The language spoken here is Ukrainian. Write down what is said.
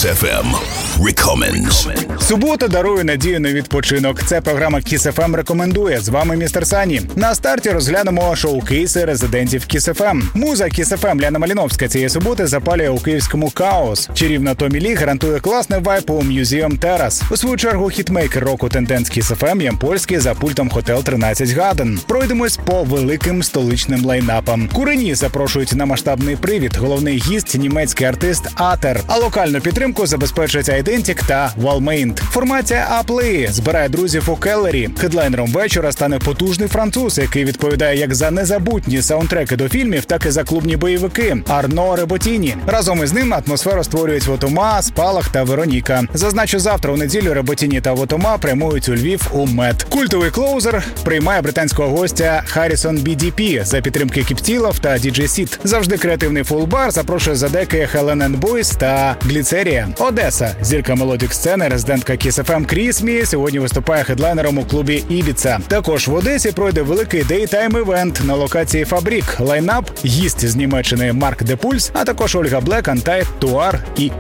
Kiss FM Recommends. Субота дарує надію на відпочинок. Це програма Kiss FM рекомендує. З вами містер Сані. На старті розглянемо шоу-кейси резидентів Kiss FM. Муза Kiss FM Ляна Маліновська цієї суботи запалює у київському Каос. Чарівна Томі Лі гарантує класний вайб у Museum Terrace. У свою чергу хітмейкер року тенденс Kiss FM Ямпольський за пультом Hotel 13 Гаден. Пройдемось по великим столичним лайнапам. Курені запрошують на масштабний привід. Головний гість – німецький артист Атер. А локальну підтримку забезпечать Identic та Walmaint. Формація Аплеї збирає друзів у Келлері. Хедлайнером вечора стане потужний француз, який відповідає як за незабутні саундтреки до фільмів, так і за клубні бойовики – Арно Реботіні. Разом із ним атмосферу створюють Вотома, Спалах та Вероніка. Зазначу, завтра у неділю Реботіні та Вотома прямують у Львів у МЕД. Культовий клоузер приймає британського гостя Харрісон BDP за підтримки Кіптілов та DJ Сіт. Завжди креативний фулбар запрошує за деки Helen and Boys та Гліцерія. Одеса. Зірка мелодік-сцени, резидентка Kiss FM Крісмі сьогодні виступає хедлайнером у клубі Ібіца. Також в Одесі пройде великий дейтайм-івент на локації Фабрік. Лайнап – гість з Німеччини Марк Де Пульс, а також Ольга Блек, Антайт, Туар і